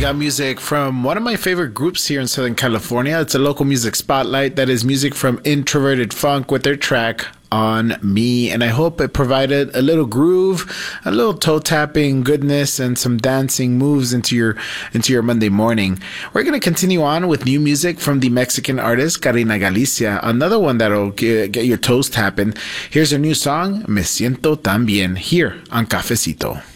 got music from one of my favorite groups here in Southern California. It's a local music spotlight. That is music from Introverted Funk with their track On Me, and I hope it provided a little groove, a little toe tapping goodness, and some dancing moves into your Monday morning. We're going to continue on with new music from the Mexican artist Karina Galicia, another one that'll get your toes tapping. Here's her new song, Me Siento Tan Bien, here on Cafecito.